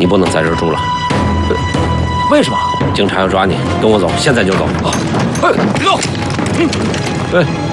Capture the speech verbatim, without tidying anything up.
你不能在这儿住了。 为什么？ 警察要抓你，跟我走，现在就走。 哎，别动！嗯， 哎。